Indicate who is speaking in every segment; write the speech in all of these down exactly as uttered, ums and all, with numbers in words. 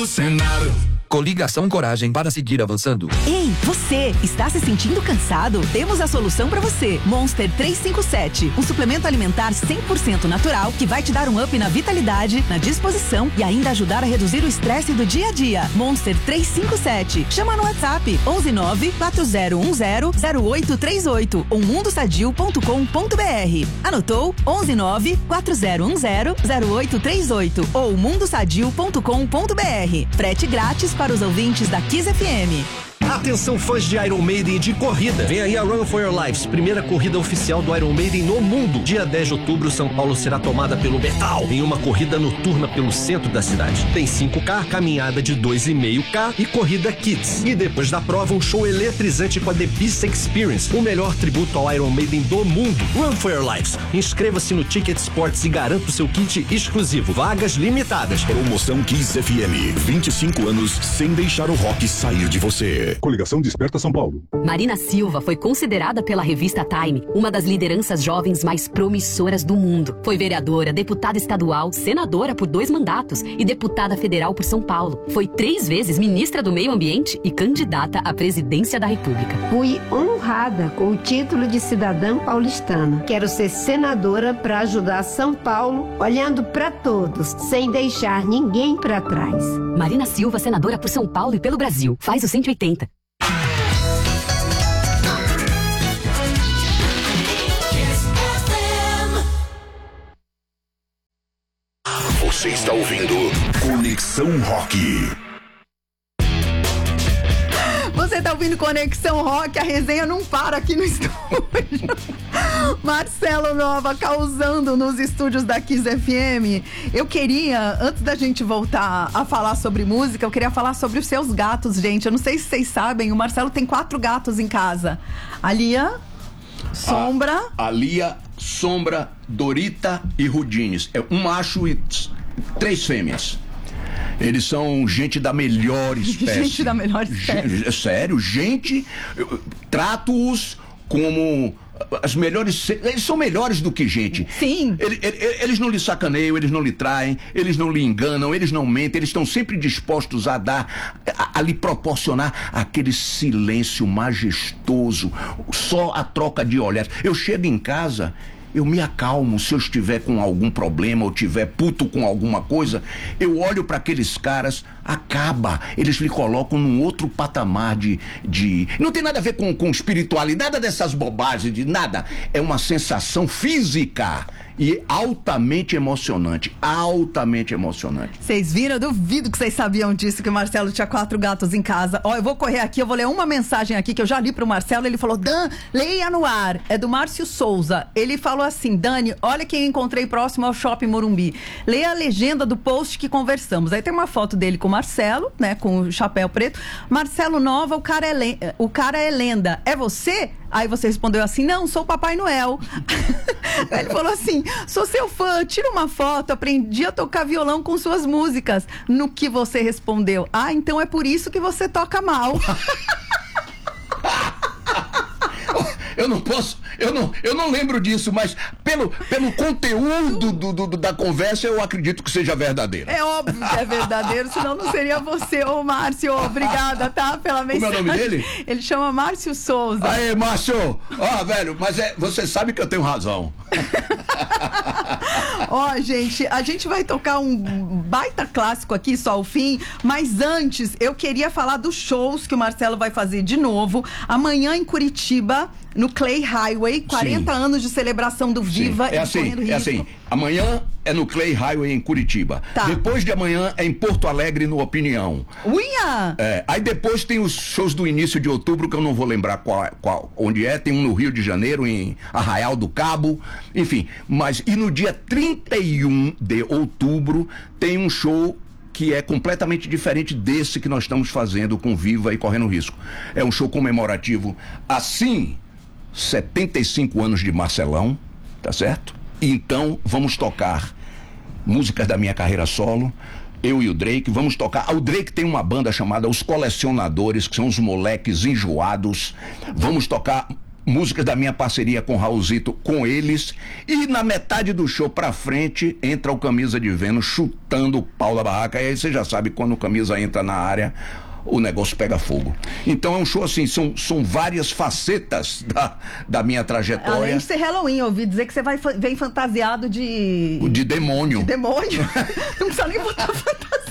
Speaker 1: Senado.
Speaker 2: Coligação Coragem para seguir avançando.
Speaker 3: Ei, você, está se sentindo cansado? Temos a solução para você. Monster trezentos e cinquenta e sete, um suplemento alimentar cem por cento natural que vai te dar um up na vitalidade, na disposição e ainda ajudar a reduzir o estresse do dia a dia. Monster trezentos e cinquenta e sete. Chama no WhatsApp onze nove quatro zero um zero zero oito três oito ou mundo sadio ponto com ponto b r. Anotou? onze nove quatro zero um zero zero oito três oito ou mundo sadio ponto com ponto b r. Frete grátis para os ouvintes da Kiss F M.
Speaker 4: Atenção, fãs de Iron Maiden e de corrida. Vem aí a Run for Your Lives, primeira corrida oficial do Iron Maiden no mundo. Dia dez de outubro, São Paulo será tomada pelo metal em uma corrida noturna pelo centro da cidade. Tem cinco K, caminhada de dois vírgula cinco K e corrida Kids. E depois da prova, um show eletrizante com a The Beast Experience, o melhor tributo ao Iron Maiden do mundo. Run for Your Lives. Inscreva-se no Ticket Sports e garanta o seu kit exclusivo. Vagas limitadas.
Speaker 5: Promoção Kiss F M. vinte e cinco anos sem deixar o rock sair de você.
Speaker 6: Coligação Desperta São Paulo.
Speaker 7: Marina Silva foi considerada pela revista Time uma das lideranças jovens mais promissoras do mundo. Foi vereadora, deputada estadual, senadora por dois mandatos e deputada federal por São Paulo. Foi três vezes ministra do Meio Ambiente e candidata à presidência da República.
Speaker 8: Fui honrada com o título de cidadã paulistana. Quero ser senadora para ajudar São Paulo, olhando para todos, sem deixar ninguém para trás.
Speaker 7: Marina Silva, senadora por São Paulo e pelo Brasil. Faz o cento e oitenta.
Speaker 5: Você está ouvindo Conexão Rock.
Speaker 9: Você tá ouvindo Conexão Rock, a resenha não para aqui no estúdio. Marcelo Nova causando nos estúdios da Kiss F M. Eu queria, antes da gente voltar a falar sobre música, eu queria falar sobre os seus gatos, gente. Eu não sei se vocês sabem, o Marcelo tem quatro gatos em casa. A Lia, Sombra...
Speaker 10: A, a Lia, Sombra, Dorita e Rudines. É um macho e três fêmeas. Eles são gente da melhor espécie.
Speaker 9: Gente da melhor espécie.
Speaker 10: G- sério, gente... eu trato-os como... as melhores, eles são melhores do que gente.
Speaker 9: Sim.
Speaker 10: Eles, eles, eles não lhe sacaneiam, eles não lhe traem, eles não lhe enganam, eles não mentem, eles estão sempre dispostos a dar, a, a lhe proporcionar aquele silêncio majestoso, só a troca de olhares. Eu chego em casa, eu me acalmo. Se eu estiver com algum problema ou estiver puto com alguma coisa, eu olho para aqueles caras, acaba. Eles lhe colocam num outro patamar de... de... Não tem nada a ver com, com espiritualidade, nada dessas bobagens, de nada. É uma sensação física e altamente emocionante. Altamente emocionante.
Speaker 9: Vocês viram? Eu duvido que vocês sabiam disso, que o Marcelo tinha quatro gatos em casa. Ó, eu vou correr aqui, eu vou ler uma mensagem aqui que eu já li pro Marcelo. Ele falou: Dan, leia no ar. É do Márcio Souza. Ele falou assim: Dani, olha quem encontrei próximo ao Shopping Morumbi. Leia a legenda do post que conversamos. Aí tem uma foto dele com o Marcelo, né, com o chapéu preto. Marcelo Nova, o cara é, le... o cara é lenda. É você? Aí você respondeu assim: não, sou o Papai Noel. Aí ele falou assim: sou seu fã, tira uma foto, aprendi a tocar violão com suas músicas. No que você respondeu: ah, então é por isso que você toca mal.
Speaker 10: Eu não posso, eu não, eu não lembro disso, mas pelo, pelo conteúdo do, do, do, da conversa, eu acredito que seja verdadeiro.
Speaker 9: É óbvio que é verdadeiro, senão não seria você. Ô, Márcio, obrigada, tá? Pela mensagem.
Speaker 10: Como é o nome dele?
Speaker 9: Ele chama Márcio Souza.
Speaker 10: Aê, Márcio! Ó, velho, mas é, você sabe que eu tenho razão.
Speaker 9: Ó, gente, a gente vai tocar um baita clássico aqui, só ao fim, mas antes eu queria falar dos shows que o Marcelo vai fazer de novo amanhã em Curitiba, no Clay Highway, quarenta Sim. anos de celebração do Viva.
Speaker 10: Sim. É assim, é assim, amanhã é no Clay Highway em Curitiba. Tá. Depois de amanhã é em Porto Alegre, no Opinião.
Speaker 9: Uia!
Speaker 10: É, aí depois tem os shows do início de outubro, que eu não vou lembrar qual, qual, onde é. Tem um no Rio de Janeiro, em Arraial do Cabo, enfim. Mas, e no dia trinta e um de outubro tem um show que é completamente diferente desse que nós estamos fazendo com Viva e Correndo Risco. É um show comemorativo, assim, setenta e cinco anos de Marcelão, tá certo? Então, vamos tocar músicas da minha carreira solo, eu e o Drake, vamos tocar. O Drake tem uma banda chamada Os Colecionadores, que são os moleques enjoados. Vamos tocar músicas da minha parceria com Raulzito, com eles, e na metade do show pra frente entra o Camisa de Vênus chutando o pau da barraca, e aí você já sabe, quando o Camisa entra na área, o negócio pega fogo. Então é um show assim, são, são várias facetas da, da minha trajetória.
Speaker 9: Além de ser Halloween, eu ouvi dizer que você vai, vem fantasiado de...
Speaker 10: De demônio.
Speaker 9: De demônio? Não precisa nem botar fantasia.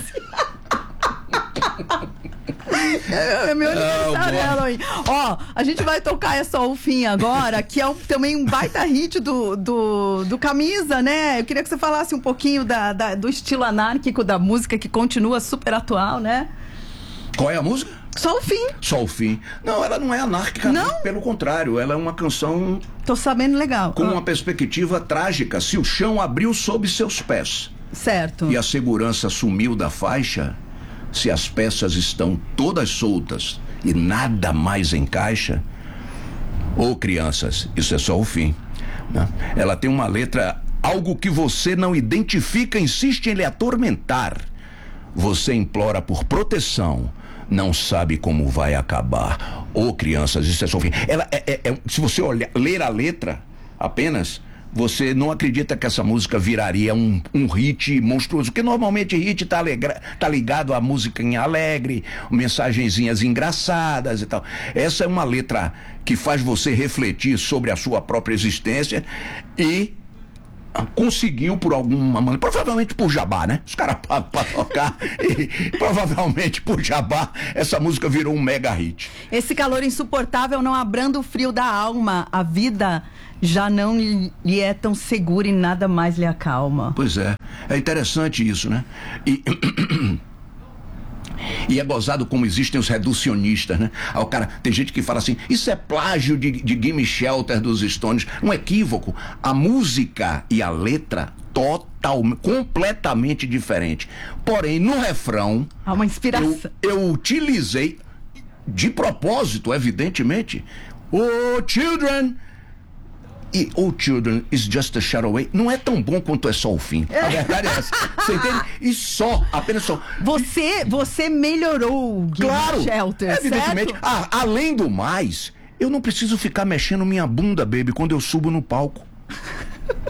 Speaker 9: É, é meu aniversário, Halloween. Ó, a gente vai tocar É Só o Fim agora, que é um, também um baita hit do, do, do Camisa, né? Eu queria que você falasse um pouquinho da, da, do estilo anárquico da música, que continua super atual, né?
Speaker 10: Qual é a música?
Speaker 9: Só o Fim.
Speaker 10: Só o Fim. Não, ela não é anárquica,
Speaker 9: não?
Speaker 10: Pelo contrário, ela é uma canção...
Speaker 9: Tô sabendo legal.
Speaker 10: Com
Speaker 9: ah.
Speaker 10: uma perspectiva trágica. Se o chão abriu sob seus pés.
Speaker 9: Certo.
Speaker 10: E a segurança sumiu da faixa, se as peças estão todas soltas e nada mais encaixa, ô crianças, isso é só o fim, né? Ela tem uma letra, algo que você não identifica, insiste em lhe atormentar. Você implora por proteção, não sabe como vai acabar. Ô crianças, isso é só o fim. Ela é, é, é, se você olhar, ler a letra apenas, você não acredita que essa música viraria um, um hit monstruoso, porque normalmente hit tá, alegra, tá ligado a música em alegre, mensagenzinhas engraçadas e tal. Essa é uma letra que faz você refletir sobre a sua própria existência e conseguiu por alguma maneira, provavelmente por jabá, né? Os caras pagam pra tocar e provavelmente por jabá essa música virou um mega hit.
Speaker 9: Esse calor insuportável não abranda o frio da alma, a vida já não lhe é tão segura e nada mais lhe acalma.
Speaker 10: Pois é, é interessante isso, né? E... E é gozado como existem os reducionistas, né? Aí o cara, tem gente que fala assim, isso é plágio de, de Gimme Shelter dos Stones. Um equívoco. A música e a letra total, completamente diferente. Porém, no refrão...
Speaker 9: Há uma inspiração.
Speaker 10: Eu, eu utilizei, de propósito, evidentemente, Oh, children... E Oh Children is just a shadow away não é tão bom quanto É Só o Fim. A verdade é essa. Você entende? E só, apenas só.
Speaker 9: Você, você melhorou o
Speaker 10: Claro,
Speaker 9: Shelter,
Speaker 10: evidentemente.
Speaker 9: certo?
Speaker 10: Ah, além do mais, eu não preciso ficar mexendo minha bunda, baby, quando eu subo no palco.